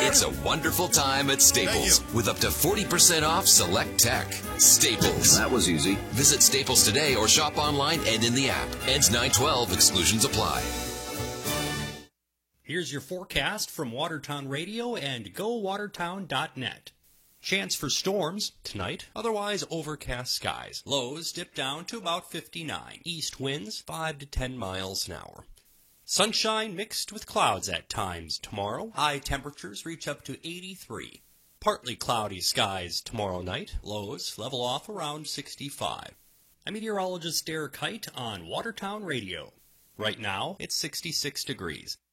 It's a wonderful time at Staples with up to 40% off select tech. Staples. That was easy. Visit Staples today or shop online and in the app. Ends 9/12. Exclusions apply. Here's your forecast from Watertown Radio and GoWatertown.net. Chance for storms tonight, otherwise overcast skies. Lows dip down to about 59. East winds 5 to 10 miles an hour. Sunshine mixed with clouds at times tomorrow. High temperatures reach up to 83. Partly cloudy skies tomorrow night. Lows level off around 65. I'm meteorologist Derek Height on Watertown Radio. Right now, it's 66 degrees.